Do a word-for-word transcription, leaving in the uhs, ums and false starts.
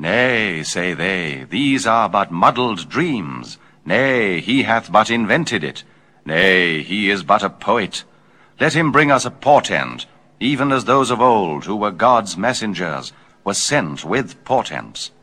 Nay, say they, these are but muddled dreams. Nay, he hath but invented it. Nay, he is but a poet. Let him bring us a portent, even as those of old, who were God's messengers, were sent with portents.